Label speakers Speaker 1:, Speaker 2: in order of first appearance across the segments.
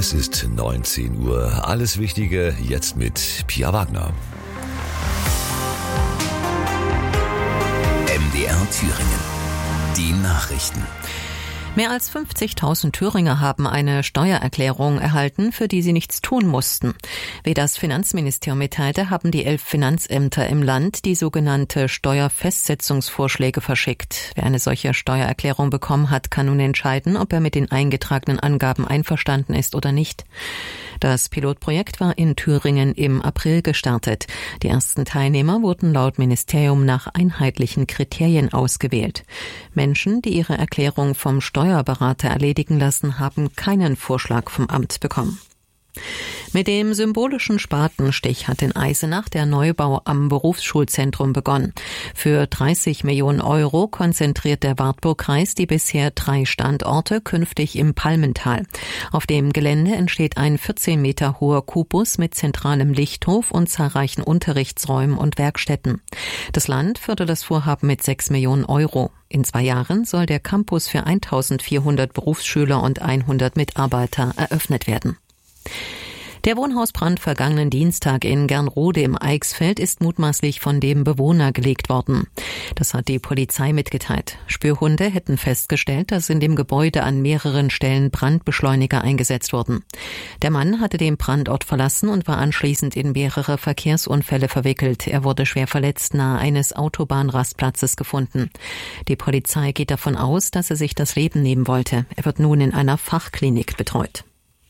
Speaker 1: Es ist 19 Uhr. Alles Wichtige jetzt mit Pia Wagner.
Speaker 2: MDR Thüringen. Die Nachrichten.
Speaker 3: Mehr als 50.000 Thüringer haben eine Steuererklärung erhalten, für die sie nichts tun mussten. Wie das Finanzministerium mitteilte, haben die 11 Finanzämter im Land die sogenannte Steuerfestsetzungsvorschläge verschickt. Wer eine solche Steuererklärung bekommen hat, kann nun entscheiden, ob er mit den eingetragenen Angaben einverstanden ist oder nicht. Das Pilotprojekt war in Thüringen im April gestartet. Die ersten Teilnehmer wurden laut Ministerium nach einheitlichen Kriterien ausgewählt. Menschen, die ihre Erklärung vom Steuerberater erledigen lassen, haben keinen Vorschlag vom Amt bekommen. Mit dem symbolischen Spatenstich hat in Eisenach der Neubau am Berufsschulzentrum begonnen. Für 30 Millionen Euro konzentriert der Wartburgkreis die bisher 3 Standorte künftig im Palmental. Auf dem Gelände entsteht ein 14 Meter hoher Kubus mit zentralem Lichthof und zahlreichen Unterrichtsräumen und Werkstätten. Das Land fördert das Vorhaben mit 6 Millionen Euro. In 2 Jahren soll der Campus für 1400 Berufsschüler und 100 Mitarbeiter eröffnet werden. Der Wohnhausbrand vergangenen Dienstag in Gernrode im Eichsfeld ist mutmaßlich von dem Bewohner gelegt worden. Das hat die Polizei mitgeteilt. Spürhunde hätten festgestellt, dass in dem Gebäude an mehreren Stellen Brandbeschleuniger eingesetzt wurden. Der Mann hatte den Brandort verlassen und war anschließend in mehrere Verkehrsunfälle verwickelt. Er wurde schwer verletzt nahe eines Autobahnrastplatzes gefunden. Die Polizei geht davon aus, dass er sich das Leben nehmen wollte. Er wird nun in einer Fachklinik betreut.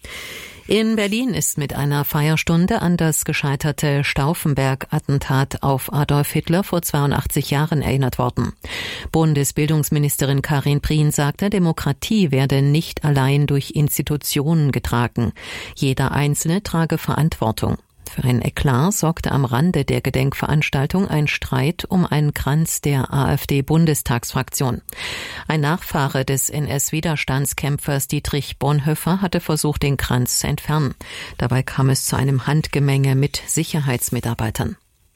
Speaker 3: In Berlin ist mit einer Feierstunde an das gescheiterte Stauffenberg-Attentat auf Adolf Hitler vor 82 Jahren erinnert worden. Bundesbildungsministerin Karin Prien sagte, Demokratie werde nicht allein durch Institutionen getragen. Jeder Einzelne trage Verantwortung. Für ein Eklat sorgte am Rande der Gedenkveranstaltung ein Streit um einen Kranz der AfD-Bundestagsfraktion. Ein Nachfahre des NS-Widerstandskämpfers Dietrich Bonhoeffer hatte versucht, den Kranz zu entfernen. Dabei kam es zu einem Handgemenge mit Sicherheitsmitarbeitern.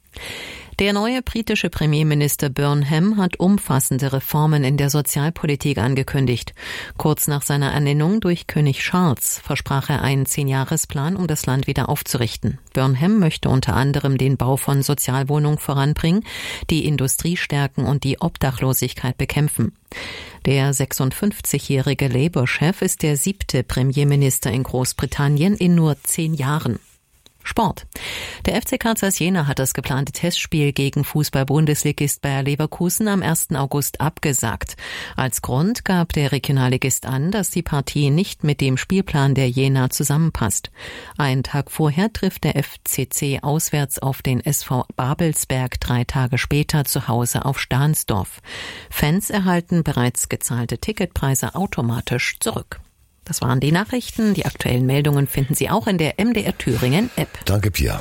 Speaker 3: Der neue britische Premierminister Burnham hat umfassende Reformen in der Sozialpolitik angekündigt. Kurz nach seiner Ernennung durch König Charles versprach er einen 10-Jahresplan, um das Land wieder aufzurichten. Burnham möchte unter anderem den Bau von Sozialwohnungen voranbringen, die Industrie stärken und die Obdachlosigkeit bekämpfen. Der 56-jährige Labour-Chef ist der 7. Premierminister in Großbritannien in nur 10 Jahren. Sport. Der FC Kansas Jena hat das geplante Testspiel gegen Fußball-Bundesligist Bayer Leverkusen am 1. August abgesagt. Als Grund gab der Regionalligist an, dass die Partie nicht mit dem Spielplan der Jena zusammenpasst. Einen Tag vorher trifft der FCC auswärts auf den SV Babelsberg, 3 Tage später zu Hause auf Stahnsdorf. Fans erhalten bereits gezahlte Ticketpreise automatisch zurück. Das waren die Nachrichten. Die aktuellen Meldungen finden Sie auch in der MDR Thüringen App.
Speaker 1: Danke, Pia.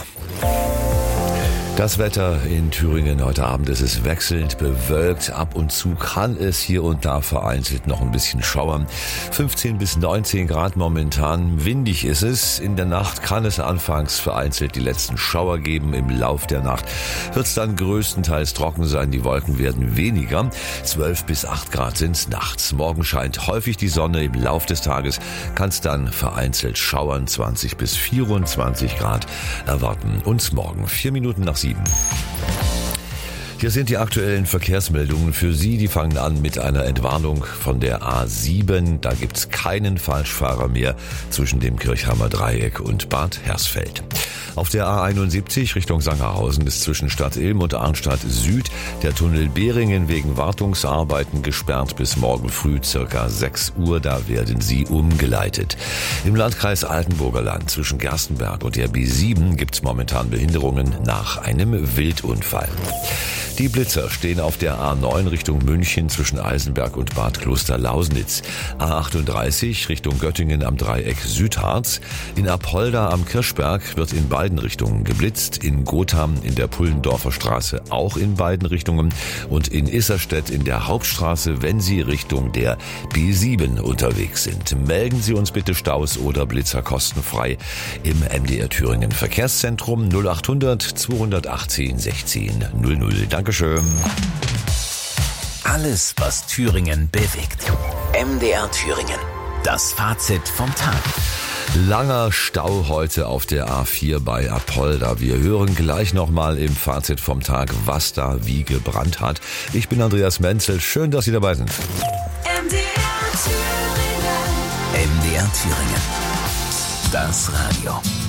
Speaker 1: Das Wetter in Thüringen heute Abend, es ist wechselnd bewölkt. Ab und zu kann es hier und da vereinzelt noch ein bisschen schauern. 15 bis 19 Grad momentan. Windig ist es. In der Nacht kann es anfangs vereinzelt die letzten Schauer geben. Im Lauf der Nacht wird es dann größtenteils trocken sein. Die Wolken werden weniger. 12 bis 8 Grad sind es nachts. Morgen scheint häufig die Sonne. Im Lauf des Tages kann es dann vereinzelt schauern. 20 bis 24 Grad erwarten uns morgen. 4 Minuten nach 7. Hier sind die aktuellen Verkehrsmeldungen für Sie. Die fangen an mit einer Entwarnung von der A7. Da gibt's keinen Falschfahrer mehr zwischen dem Kirchheimer Dreieck und Bad Hersfeld. Auf der A71 Richtung Sangerhausen ist zwischen Stadt Ilm und Arnstadt Süd der Tunnel Behringen wegen Wartungsarbeiten gesperrt bis morgen früh circa 6 Uhr. Da werden sie umgeleitet. Im Landkreis Altenburger Land zwischen Gerstenberg und der B7 gibt's momentan Behinderungen nach einem Wildunfall. Die Blitzer stehen auf der A9 Richtung München zwischen Eisenberg und Bad Klosterlausnitz. A38 Richtung Göttingen am Dreieck Südharz. In Apolda am Kirschberg wird in beiden Richtungen geblitzt. In Gotham in der Pullendorfer Straße auch in beiden Richtungen. Und in Isserstedt in der Hauptstraße, wenn Sie Richtung der B7 unterwegs sind. Melden Sie uns bitte Staus oder Blitzer kostenfrei im MDR Thüringen Verkehrszentrum 0800 218 16 00. Dankeschön.
Speaker 2: Alles, was Thüringen bewegt. MDR Thüringen. Das Fazit vom Tag.
Speaker 1: Langer Stau heute auf der A4 bei Apolda. Wir hören gleich nochmal im Fazit vom Tag, was da wie gebrannt hat. Ich bin Andreas Menzel. Schön, dass Sie dabei sind.
Speaker 2: MDR Thüringen. Das Radio.